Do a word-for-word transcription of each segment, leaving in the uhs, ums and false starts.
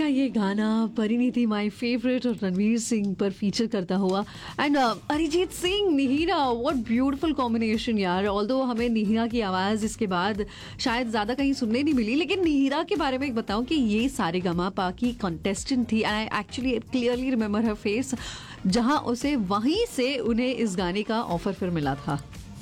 का ये गाना परिणीति माय फेवरेट और रणवीर सिंह पर फीचर करता हुआ and Arijit Singh Nihira, what beautiful combination यार। ऑल्दो हमें निहिरा की आवाज़ इसके बाद शायद ज़्यादा कहीं सुनने नहीं मिली, लेकिन निहिरा के बारे में एक बताऊं कि ये सारे गमा पा की कंटेस्टेंट थी and I actually clearly remember her face, जहां उसे वहीं से उन्हें इस गाने का ऑफर फिर मिला था।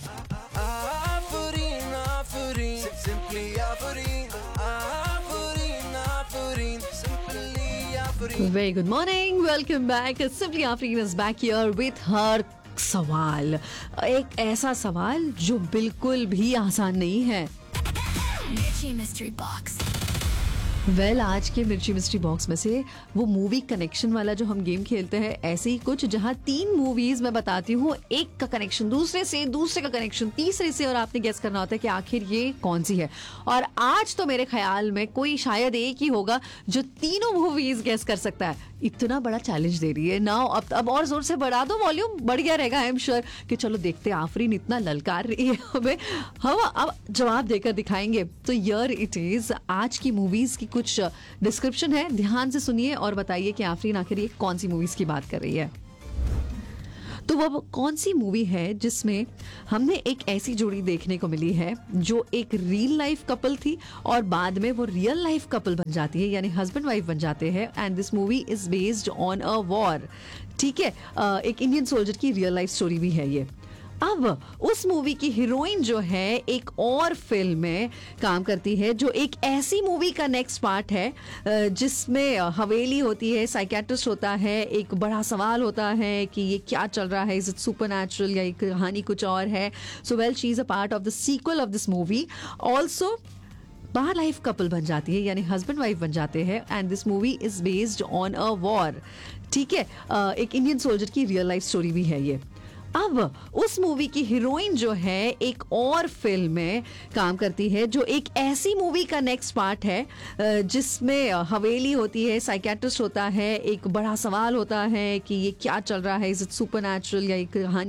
Very good morning, welcome back. Simply Afreen is back here with her सवाल। एक ऐसा सवाल जो बिल्कुल भी आसान नहीं है। मिर्ची मिस्ट्री बॉक्स। वेल well, आज के मिर्ची मिस्ट्री बॉक्स में से वो मूवी कनेक्शन वाला जो हम गेम खेलते हैं, ऐसे ही कुछ, जहां तीन मूवीज मैं बताती हूँ, एक का कनेक्शन दूसरे से, दूसरे का कनेक्शन तीसरे से, और आपने गेस करना होता है कि आखिर ये कौन सी है। और आज तो मेरे ख्याल में कोई शायद एक ही होगा जो तीनों मूवीज गेस कर सकता है। इतना बड़ा चैलेंज दे रही है ना। अब अब और जोर से बढ़ा दो वॉल्यूम, बढ़ गया रहेगा आई एम श्योर कि चलो देखते हैं आफरीन इतना ललकार रही है हमें, हम अब जवाब देकर दिखाएंगे। तो यर इट इज, आज की मूवीज की कुछ डिस्क्रिप्शन है, ध्यान से सुनिए और बताइए कि आफरीन आखिर ये कौन सी मूवीज की बात कर रही है। तो वो कौन सी मूवी है जिसमें हमने एक ऐसी जोड़ी देखने को मिली है जो एक रियल लाइफ कपल थी और बाद में वो रियल लाइफ कपल बन जाती है, यानी हस्बैंड वाइफ बन जाते हैं, and this movie is based on a war. ठीक है, एक इंडियन सोल्जर की रियल लाइफ स्टोरी भी है ये। अब उस मूवी की हीरोइन जो है एक और फिल्म में काम करती है, जो एक ऐसी मूवी का नेक्स्ट पार्ट है जिसमें हवेली होती है, साइकियाट्रिस्ट होता है, एक बड़ा सवाल होता है कि ये क्या चल रहा है, इज इट सुपरनैचुरल या एक कहानी कुछ और है। So well, she is a part of the sequel of this movie. Also बाहर लाइफ कपल बन जाती है, यानी हस्बैंड वाइफ बन जाते हैं, and this movie is based on a war. ठीक है, एक इंडियन सोल्जर की रियल लाइफ स्टोरी भी है ये। अब उस मूवी की हीरोइन जो है एक और फिल्म में काम करती है, जो एक ऐसी मूवी का नेक्स्ट पार्ट है जिसमें हवेली होती है, साइकियाट्रिस्ट होता है, एक बड़ा सवाल होता है कि ये क्या चल रहा है, इज इट सुपरनैचुरल या एक कहानी